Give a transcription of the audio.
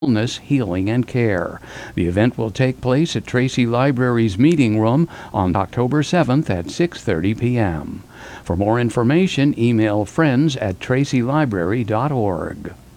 Wellness, Healing, and Care. The event will take place at Tracy Library's meeting room on October 7th at 6:30 p.m. For more information, email friends@tracylibrary.org.